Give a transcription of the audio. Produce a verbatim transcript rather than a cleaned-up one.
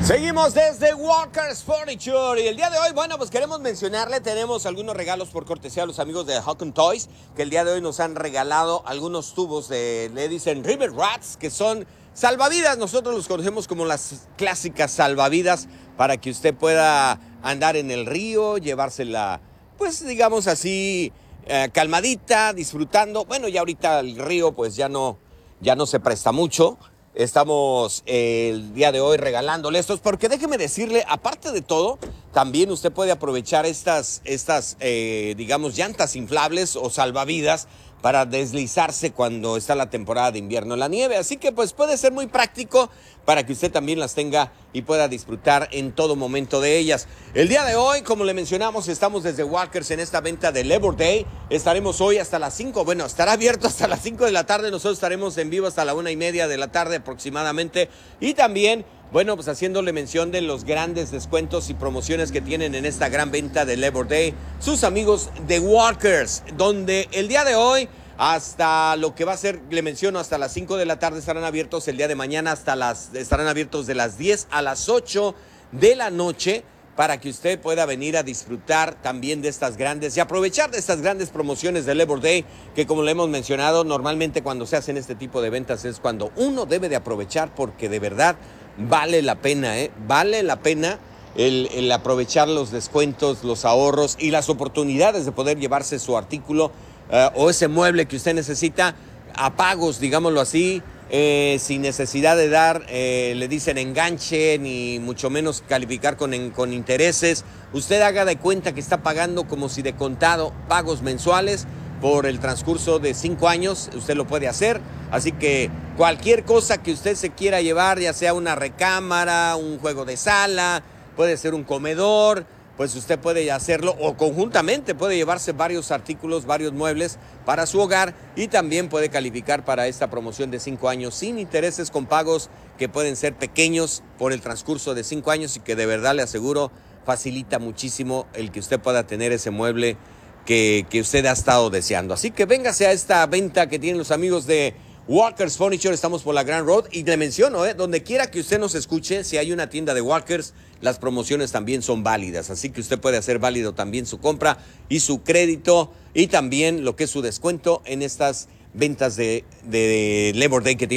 Seguimos desde Walker's Furniture y el día de hoy, bueno, pues queremos mencionarle, tenemos algunos regalos por cortesía a los amigos de Hawken Toys, que el día de hoy nos han regalado algunos tubos de, le dicen River Rats, que son salvavidas. Nosotros los conocemos como las clásicas salvavidas para que usted pueda andar en el río, llevársela, pues digamos así, eh, calmadita, disfrutando. Bueno, ya ahorita el río pues ya no, ya no se presta mucho. Estamos eh, el día de hoy regalándole estos, porque déjeme decirle, aparte de todo, también usted puede aprovechar estas, estas eh, digamos, llantas inflables o salvavidas para deslizarse cuando está la temporada de invierno en la nieve. Así que pues puede ser muy práctico para que usted también las tenga y pueda disfrutar en todo momento de ellas. El día de hoy, como le mencionamos, estamos desde Walkers en esta venta de Labor Day. Estaremos hoy hasta las cinco, bueno, estará abierto hasta las cinco de la tarde. Nosotros estaremos en vivo hasta la una y media de la tarde aproximadamente. Y también, bueno, pues haciéndole mención de los grandes descuentos y promociones que tienen en esta gran venta de Labor Day sus amigos de Walkers, donde el día de hoy hasta lo que va a ser, le menciono, hasta las cinco de la tarde estarán abiertos. El día de mañana hasta las, estarán abiertos de las diez a las ocho de la noche para que usted pueda venir a disfrutar también de estas grandes y aprovechar de estas grandes promociones de Labor Day, que como le hemos mencionado, normalmente cuando se hacen este tipo de ventas es cuando uno debe de aprovechar, porque de verdad vale la pena, ¿eh? Vale la pena el, el aprovechar los descuentos, los ahorros y las oportunidades de poder llevarse su artículo uh, o ese mueble que usted necesita a pagos, digámoslo así, eh, sin necesidad de dar, eh, le dicen enganche, ni mucho menos calificar con, en, con intereses. Usted haga de cuenta que está pagando como si de contado pagos mensuales por el transcurso de cinco años, usted lo puede hacer. Así que cualquier cosa que usted se quiera llevar, ya sea una recámara, un juego de sala, puede ser un comedor, pues usted puede hacerlo, o conjuntamente puede llevarse varios artículos, varios muebles para su hogar, y también puede calificar para esta promoción de cinco años sin intereses, con pagos que pueden ser pequeños por el transcurso de cinco años y que de verdad le aseguro facilita muchísimo el que usted pueda tener ese mueble que, que usted ha estado deseando. Así que véngase a esta venta que tienen los amigos de Walkers Furniture. Estamos por la Grand Road y le menciono, eh, donde quiera que usted nos escuche, si hay una tienda de Walkers, las promociones también son válidas. Así que usted puede hacer válido también su compra y su crédito y también lo que es su descuento en estas ventas de, de Labor Day que tiene.